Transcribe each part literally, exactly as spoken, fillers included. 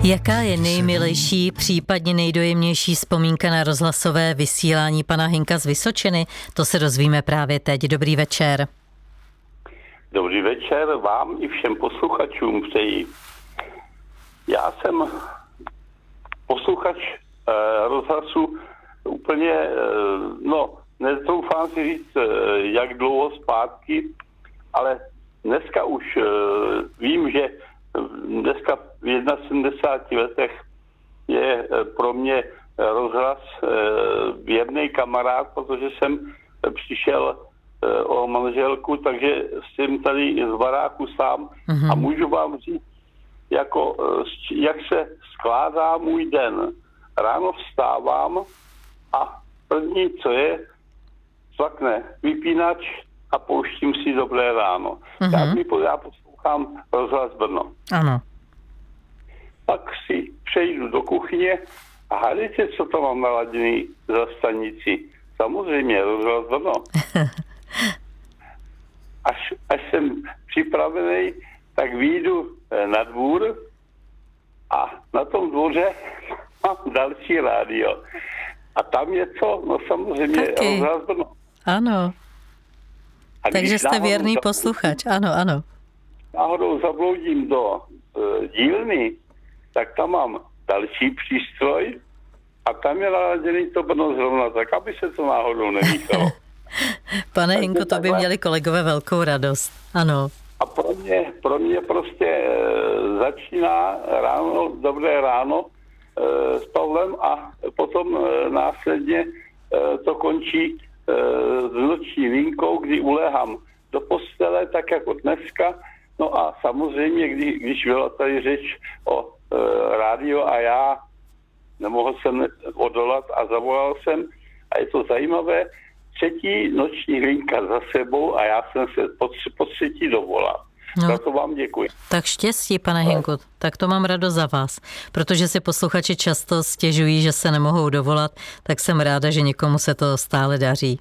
Jaká je nejmilejší, případně nejdojemnější vzpomínka na rozhlasové vysílání pana Hynka z Vysočiny? To se dozvíme právě teď. Dobrý večer. Dobrý večer vám i všem posluchačům přeji. Já jsem posluchač eh, rozhlasu úplně, eh, no, netroufám si říct, eh, jak dlouho zpátky, ale dneska už eh, vím, že dneska v sedmdesáti jedna letech je pro mě rozhlas věrný kamarád, protože jsem přišel o manželku, takže jsem tady z baráku sám mm-hmm. a můžu vám říct, jako, jak se skládá můj den. Ráno vstávám a první, co je, zvakne vypínač a pouštím si Dobré ráno. Mm-hmm. Já, mi, já poslouchám rozhlas Brno. Ano. Pak si přejdu do kuchyně a hádejte, co to mám naladěný za stanici. Samozřejmě rozhlas Brno. Až, až jsem připravený, tak vyjdu na dvůr a na tom dvoře mám další rádio. A tam je co? No samozřejmě rozhlas Brno. Ano. A takže jste věrný zabloudím, posluchač. Ano, ano. Náhodou zabloudím do uh, dílny, tak tam mám další přístroj a tam je naladěný to Brno zrovna tak, aby se to náhodou nemíchalo. Pane Hynko, to by měli kolegové velkou radost. Ano. A pro mě, pro mě prostě e, začíná ráno, Dobré ráno e, s Pavlem a potom e, následně e, to končí e, s noční linkou, kdy uléhám do postele, tak jako dneska. No a samozřejmě, kdy, když byla tady řeč o e, rádio a já nemohl jsem odolat a zavolal jsem a je to zajímavé, třetí noční linka za sebou a já jsem se po, po třetí dovolal. No, za to vám děkuji. Tak štěstí, pane Hynku, tak to mám radost za vás, protože si posluchači často stěžují, že se nemohou dovolat, tak jsem ráda, že někomu se to stále daří.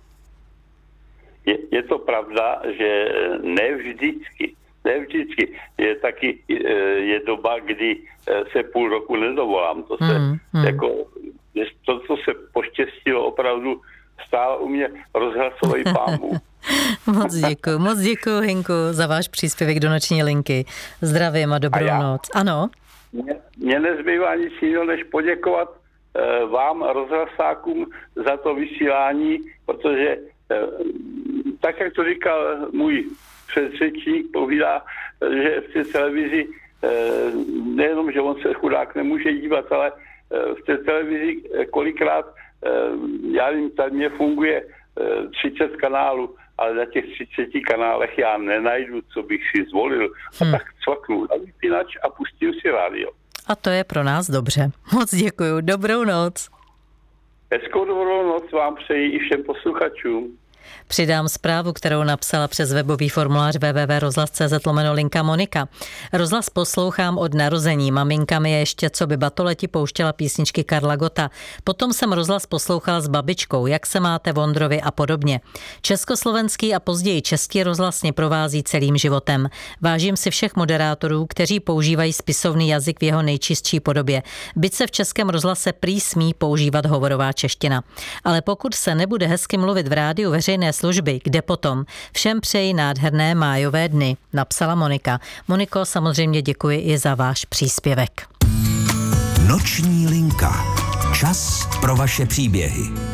Je, je to pravda, že ne vždycky, ne vždycky. Je taky je doba, kdy se půl roku nedovolám. To se hmm, hmm. jako, to, co se poštěstilo opravdu, stál u mě rozhlasový pámu. Moc děkuji, moc děkuji, Hynku, za váš příspěvek do noční linky. Zdravím a dobrou a já, noc. Ano? Mě, mě nezbývá nic jiného, než poděkovat eh, vám, rozhlasákům, za to vysílání, protože eh, tak, jak to říkal můj předřečník, povídá, že v té televizi eh, nejenom, že on se chudák nemůže dívat, ale eh, v té televizi kolikrát já vím, tady mě funguje třicet kanálů, ale na těch třiceti kanálech já nenajdu, co bych si zvolil. A hmm. tak cvaknu na vypínač a pustím si rádio. A to je pro nás dobře. Moc děkuju. Dobrou noc. Hezkou dobrou noc vám přeji i všem posluchačům. Přidám zprávu, kterou napsala přes webový formulář w w w tečka rozhlas tečka c z lomeno linka Monika. Rozhlas poslouchám od narození. Maminka mi je ještě co by batoleti pouštěla písničky Karla Gotta. Potom jsem rozhlas poslouchala s babičkou, Jak se máte, Vondrovi a podobně. Československý a později český rozhlas mě provází celým životem. Vážím si všech moderátorů, kteří používají spisovný jazyk v jeho nejčistší podobě. Byť se v Českém rozhlase prý smí používat hovorová čeština. Ale pokud se nebude hezky mluvit v rádiu veřejné služby, kde potom? Všem přeji nádherné májové dny, napsala Monika. Moniko, samozřejmě děkuji i za váš příspěvek. Noční linka. Čas pro vaše příběhy.